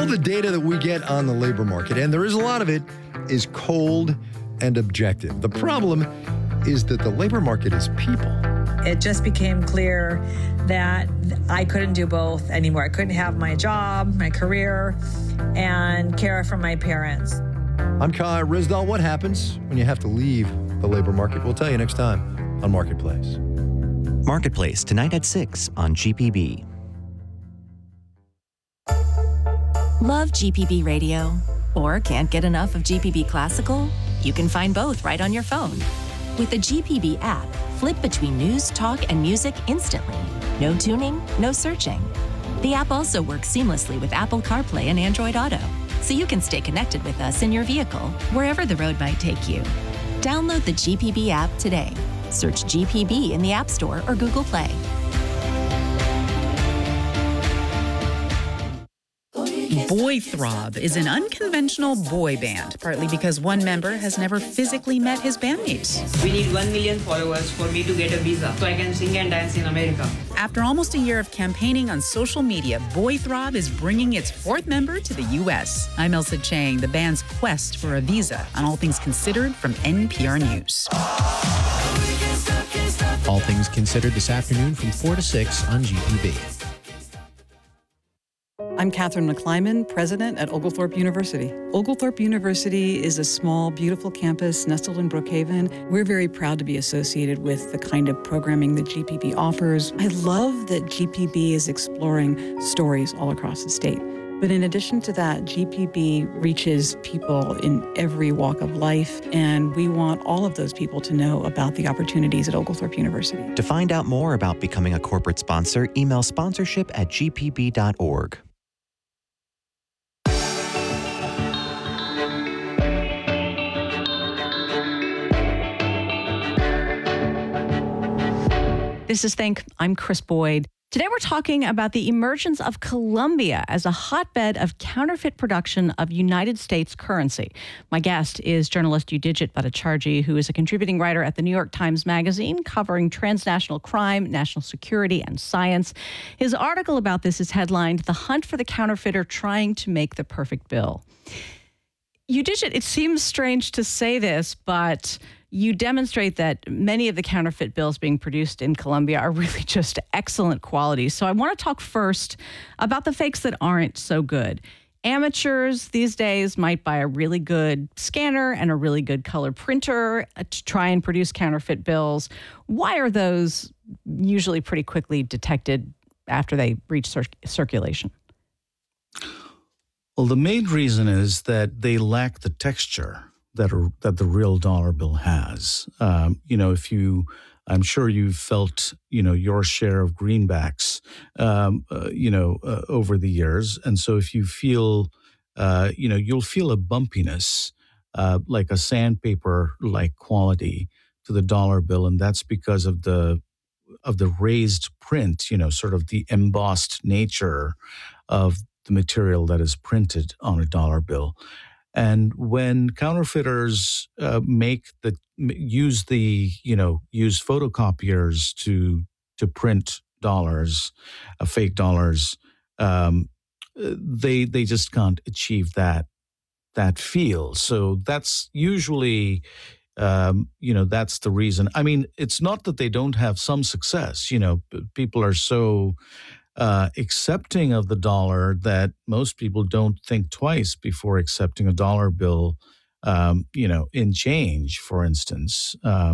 the data that we get on the labor market, and there is a lot of it, is cold and objective. The problem is that the labor market is people. It just became clear that I couldn't do both anymore. I couldn't have my job, my career, and care for my parents. I'm Kai Ryssdal. What happens when you have to leave the labor market? We'll tell you next time on Marketplace. Marketplace, tonight at 6 on GPB. Love GPB Radio? Or can't get enough of GPB Classical? You can find both right on your phone. With the GPB app, flip between news, talk, and music instantly. No tuning, no searching. The app also works seamlessly with Apple CarPlay and Android Auto, so you can stay connected with us in your vehicle, wherever the road might take you. Download the GPB app today. Search GPB in the App Store or Google Play. Boy Throb is an unconventional boy band, partly because one member has never physically met his bandmates. We need 1 million followers for me to get a visa so I can sing and dance in America. After almost a year of campaigning on social media, Boy Throb is bringing its fourth member to the U.S. I'm Elsa Chang, the band's quest for a visa on All Things Considered from NPR News. All Things Considered this afternoon from 4 to 6 on GPB. I'm Catherine McClyman, president at Oglethorpe University. Oglethorpe University is a small, beautiful campus nestled in Brookhaven. We're very proud to be associated with the kind of programming that GPB offers. I love that GPB is exploring stories all across the state. But in addition to that, GPB reaches people in every walk of life, and we want all of those people to know about the opportunities at Oglethorpe University. To find out more about becoming a corporate sponsor, email sponsorship@gpb.org. This is Think. I'm Chris Boyd. Today we're talking about the emergence of Colombia as a hotbed of counterfeit production of United States currency. My guest is journalist Udijit Bhattacharjee, who is a contributing writer at the New York Times Magazine, covering transnational crime, national security, and science. His article about this is headlined, "The Hunt for the Counterfeiter Trying to Make the Perfect Bill." Udijit, it seems strange to say this, but you demonstrate that many of the counterfeit bills being produced in Colombia are really just excellent quality. So I want to talk first about the fakes that aren't so good. Amateurs these days might buy a really good scanner and a really good color printer to try and produce counterfeit bills. Why are those usually pretty quickly detected after they reach circulation? Well, the main reason is that they lack the texture that the real dollar bill has. I'm sure you've felt, your share of greenbacks, over the years. And so if you feel, you'll feel a bumpiness, like a sandpaper-like quality to the dollar bill. And that's because of the raised print, sort of the embossed nature of the material that is printed on a dollar bill. And when counterfeiters use photocopiers to print dollars, fake dollars, they just can't achieve that feel. So that's usually that's the reason. I mean, it's not that they don't have some success. People are so accepting of the dollar that most people don't think twice before accepting a dollar bill, in change, for instance.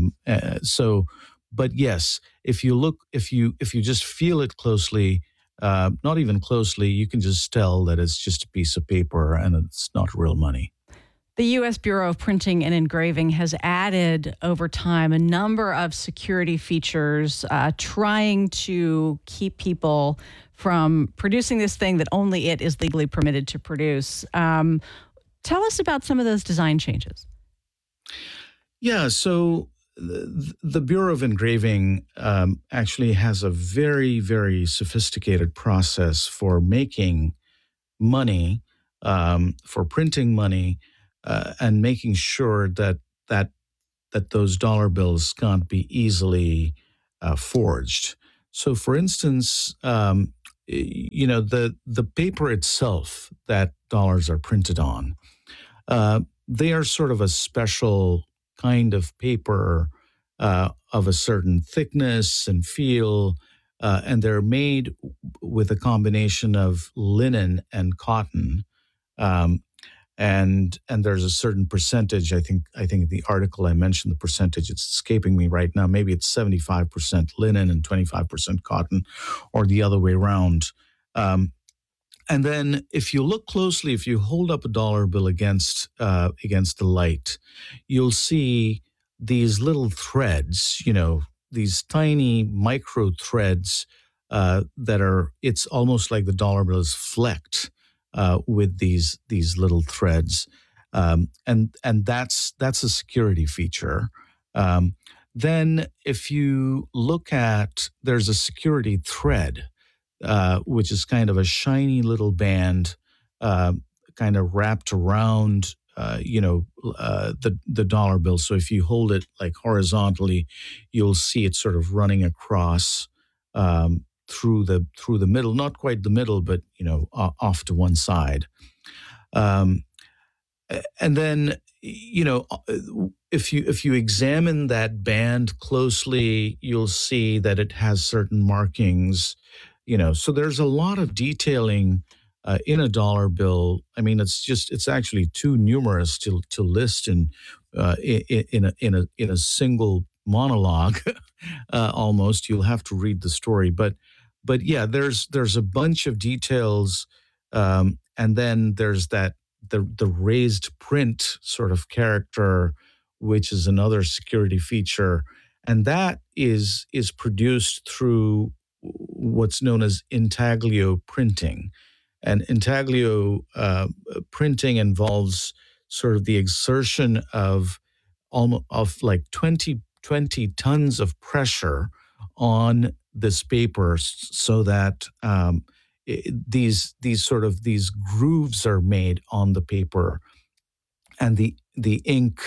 But yes, if you just feel it closely, not even closely, you can just tell that it's just a piece of paper and it's not real money. The U.S. Bureau of Printing and Engraving has added over time a number of security features trying to keep people from producing this thing that only it is legally permitted to produce. Tell us about some of those design changes. Yeah, so the Bureau of Engraving actually has a very, very sophisticated process for making money, for printing money, and making sure that those dollar bills can't be easily forged. So, for instance, the paper itself that dollars are printed on. They are sort of a special kind of paper of a certain thickness and feel, and they're made with a combination of linen and cotton. And there's a certain percentage. I think the article I mentioned the percentage. It's escaping me right now. Maybe it's 75% linen and 25% cotton, or the other way around. And then, if you look closely, if you hold up a dollar bill against the light, you'll see these little threads. These tiny micro threads that are. It's almost like the dollar bill is flecked with these little threads, and that's a security feature. Then, if you look at, there's a security thread, which is kind of a shiny little band, kind of wrapped around, the dollar bill. So if you hold it like horizontally, you'll see it sort of running across through the middle, not quite the middle, but off to one side. And then if you examine that band closely, you'll see that it has certain markings. So there's a lot of detailing in a dollar bill. I mean, it's actually too numerous to list in a single monologue. Almost, you'll have to read the story, but yeah, there's a bunch of details, and then there's the raised print sort of character, which is another security feature, and that is produced through what's known as intaglio printing. And intaglio printing involves sort of the exertion of like 20 tons of pressure on this paper, so that these grooves are made on the paper, and the ink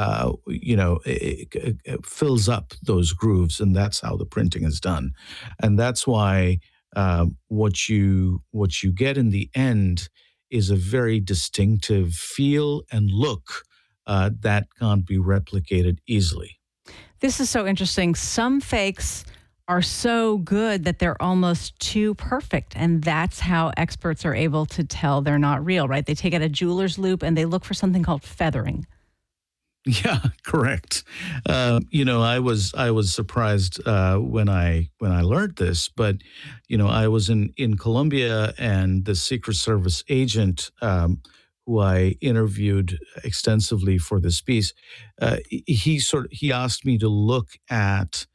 it fills up those grooves, and that's how the printing is done. And that's why what you get in the end is a very distinctive feel and look that can't be replicated easily. This is so interesting. Some fakes are so good that they're almost too perfect. And that's how experts are able to tell they're not real, right? They take out a jeweler's loop and they look for something called feathering. Yeah, correct. I was surprised when I learned this, but I was in Colombia, and the Secret Service agent who I interviewed extensively for this piece, he asked me to look at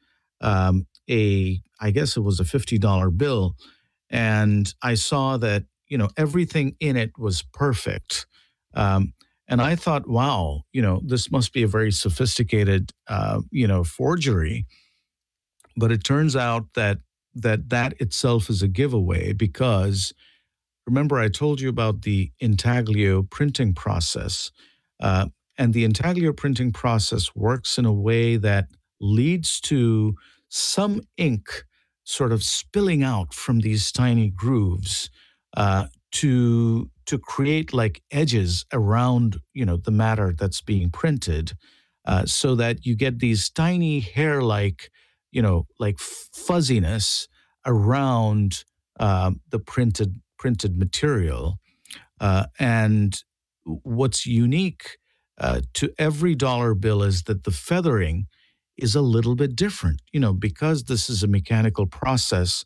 I guess it was a $50 bill, and I saw that everything in it was perfect. And I thought, wow, this must be a very sophisticated, forgery. But it turns out that itself is a giveaway, because remember I told you about the intaglio printing process. And the intaglio printing process works in a way that leads to some ink sort of spilling out from these tiny grooves to create like edges around the matter that's being printed, so that you get these tiny hair-like like fuzziness around the printed material. And what's unique to every dollar bill is that the feathering is a little bit different. Because this is a mechanical process,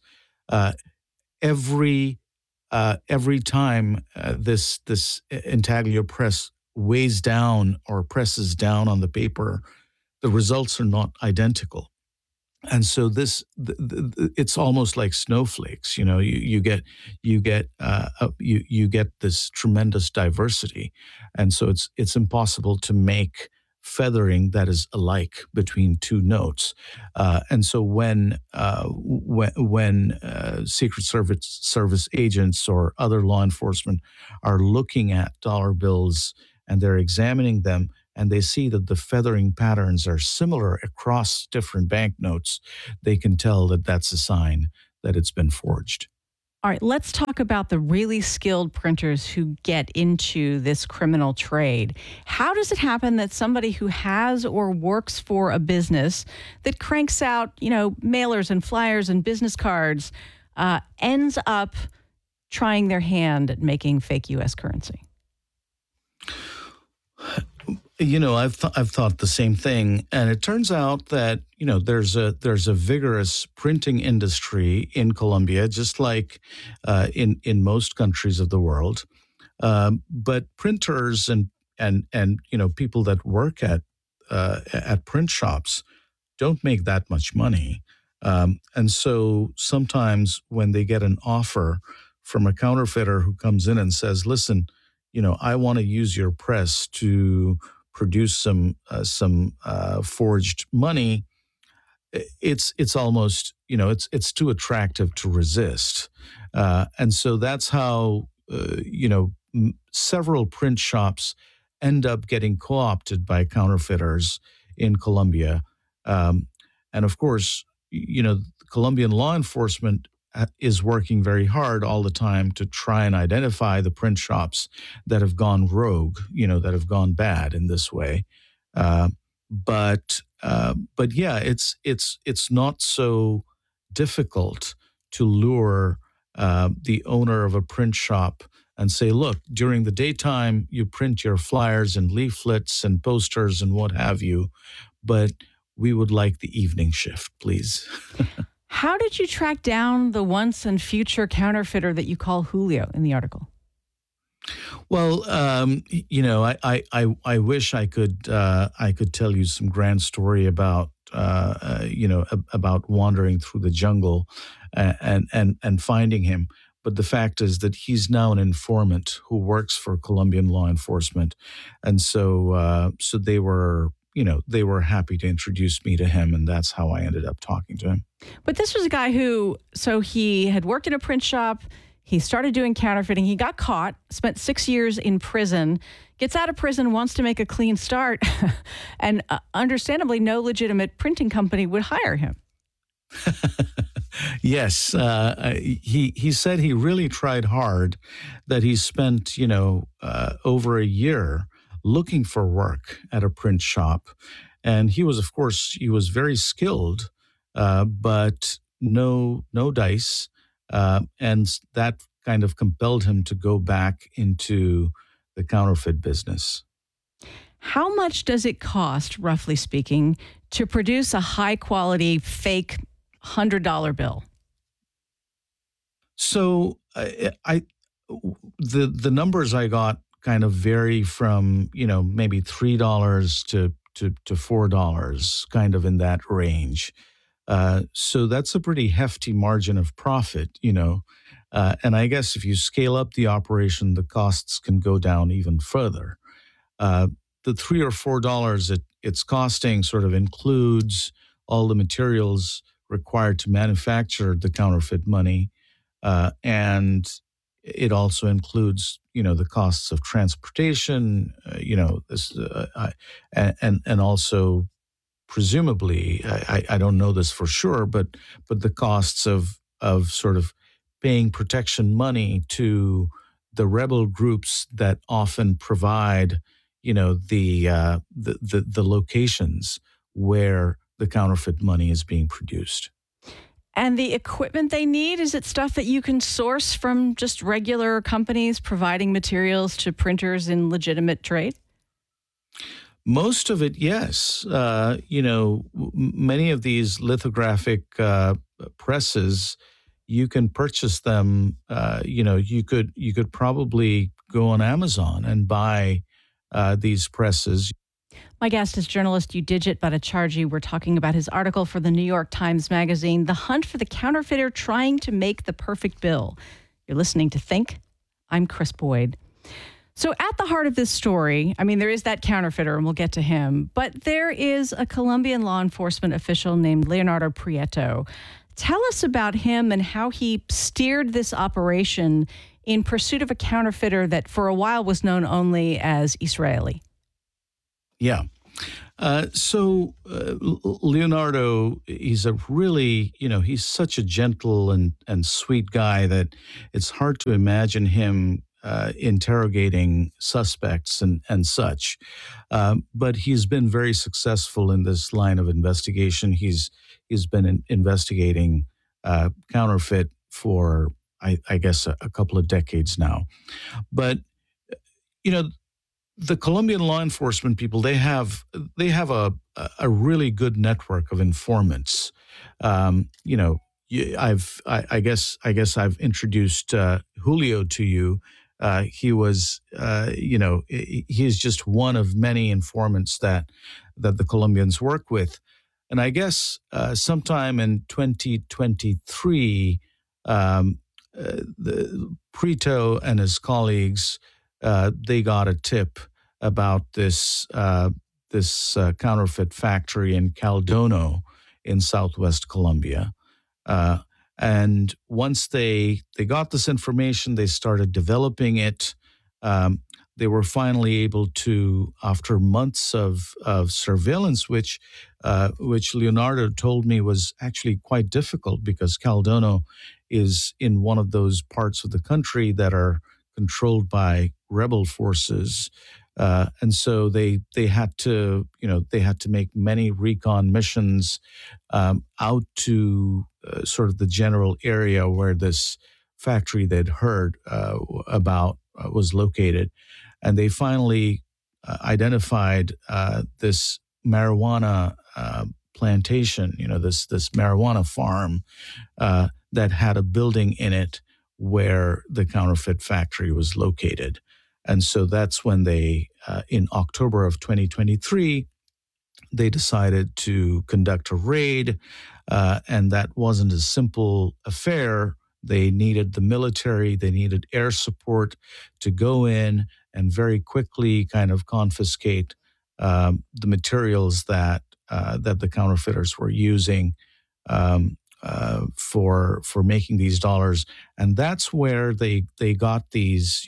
every time this intaglio press weighs down or presses down on the paper, the results are not identical. And so it's almost like snowflakes. You get this tremendous diversity, and so it's impossible to make feathering that is alike between two notes. And so when Secret Service agents or other law enforcement are looking at dollar bills and they're examining them, and they see that the feathering patterns are similar across different banknotes, they can tell that that's a sign that it's been forged. All right, let's talk about the really skilled printers who get into this criminal trade. How does it happen that somebody who has or works for a business that cranks out, mailers and flyers and business cards ends up trying their hand at making fake U.S. currency? I've thought the same thing, and it turns out that there's a vigorous printing industry in Colombia, just like in most countries of the world. But printers and people that work at print shops don't make that much money, and so sometimes when they get an offer from a counterfeiter who comes in and says, "Listen, I want to use your press to produce some forged money," it's almost it's too attractive to resist, and so that's how several print shops end up getting co-opted by counterfeiters in Colombia, and of course Colombian law enforcement is working very hard all the time to try and identify the print shops that have gone rogue, that have gone bad in this way. But yeah, it's not so difficult to lure the owner of a print shop and say, "Look, during the daytime you print your flyers and leaflets and posters and what have you, but we would like the evening shift, please." How did you track down the once and future counterfeiter that you call Julio in the article? Well, I wish I could tell you some grand story about about wandering through the jungle and finding him. But the fact is that he's now an informant who works for Colombian law enforcement, and so they were happy to introduce me to him, and that's how I ended up talking to him. But this was a guy he had worked in a print shop. He started doing counterfeiting. He got caught, spent 6 years in prison, gets out of prison, wants to make a clean start, and understandably, no legitimate printing company would hire him. Yes, he said he really tried hard, that he spent over a year looking for work at a print shop, and he was very skilled, but no dice, and that kind of compelled him to go back into the counterfeit business. How much does it cost, roughly speaking, to produce a high quality fake $100 bill? So the numbers I got kind of vary from maybe $3 to $4, kind of in that range. So that's a pretty hefty margin of profit, and I guess if you scale up the operation, the costs can go down even further. The $3 or $4 it's costing sort of includes all the materials required to manufacture the counterfeit money, and it also includes the costs of transportation, and also presumably, I don't know this for sure, but the costs of sort of paying protection money to the rebel groups that often provide the locations where the counterfeit money is being produced. And the equipment they need, is it stuff that you can source from just regular companies providing materials to printers in legitimate trade? Most of it, yes. Many of these lithographic presses, you can purchase them. You could probably go on Amazon and buy these presses. My guest is journalist Udijit Bhattacharjee. We're talking about his article for the New York Times Magazine, "The Hunt for the Counterfeiter Trying to Make the Perfect Bill." You're listening to Think. I'm Chris Boyd. So at the heart of this story, there is that counterfeiter, and we'll get to him, but there is a Colombian law enforcement official named Leonardo Prieto. Tell us about him and how he steered this operation in pursuit of a counterfeiter that for a while was known only as Israeli. Yeah. Leonardo, he's a really, he's such a gentle and sweet guy that it's hard to imagine him interrogating suspects and such. But he's been very successful in this line of investigation. He's been investigating counterfeit for, I guess, a couple of decades now. But, the Colombian law enforcement people, they have a really good network of informants. I guess I've introduced Julio to you. He was, he's just one of many informants that the Colombians work with. And I guess sometime in 2023, the Prieto and his colleagues, they got a tip about this counterfeit factory in Caldono in southwest Colombia. And once they got this information, they started developing it. They were finally able to, after months of surveillance, which Leonardo told me was actually quite difficult because Caldono is in one of those parts of the country that are controlled by rebel forces. And so they had to make many recon missions out to sort of the general area where this factory they'd heard about was located. And they finally identified this marijuana plantation, this marijuana farm that had a building in it where the counterfeit factory was located. And so that's when they, in October of 2023, they decided to conduct a raid. And that wasn't a simple affair. They needed the military, they needed air support to go in and very quickly kind of confiscate the materials that the counterfeiters were using for making these dollars. And that's where they got these,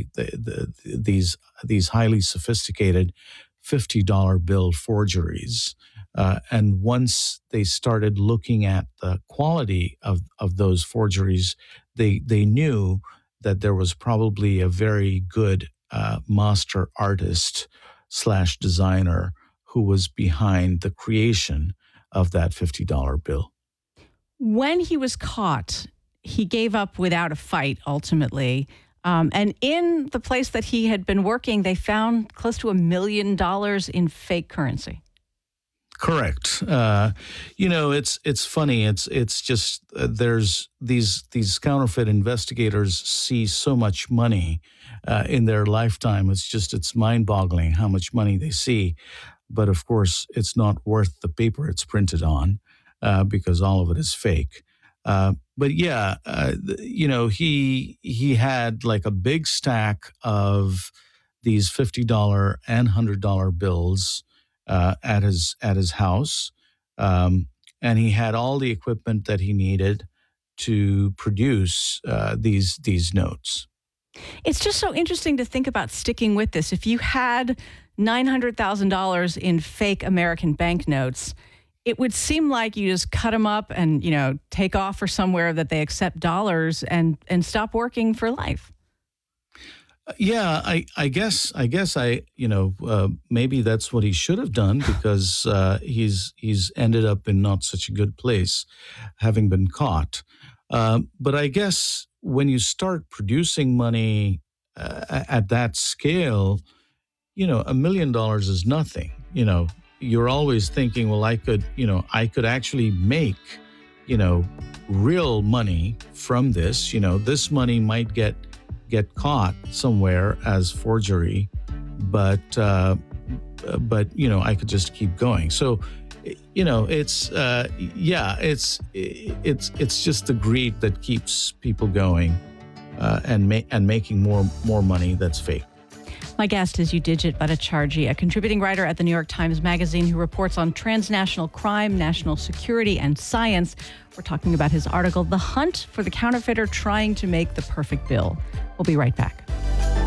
these highly sophisticated $50 bill forgeries. And once they started looking at the quality of those forgeries, they knew that there was probably a very good master artist / designer who was behind the creation of that $50 bill. When he was caught, he gave up without a fight, ultimately. And in the place that he had been working, they found close to $1 million in fake currency. Correct. It's funny. It's just there's these counterfeit investigators see so much money in their lifetime. It's mind-boggling how much money they see. But of course, it's not worth the paper it's printed on because all of it is fake. But yeah, he had like a big stack of these $50 and $100 bills at his house, and he had all the equipment that he needed to produce these notes. It's just so interesting to think about sticking with this. If you had $900,000 in fake American banknotes, it would seem like you just cut them up and, take off for somewhere that they accept dollars and stop working for life. Yeah, I guess maybe that's what he should have done because he's ended up in not such a good place, having been caught. But I guess when you start producing money at that scale, $1 million is nothing. You're always thinking, well, I could actually make, real money from this. This money might get caught somewhere as forgery, but I could just keep going. So, it's just the greed that keeps people going and making more money that's fake. My guest is Udijit Bhattacharjee, a contributing writer at the New York Times Magazine who reports on transnational crime, national security, and science. We're talking about his article, The Hunt for the Counterfeiter Trying to Make the Perfect Bill. We'll be right back.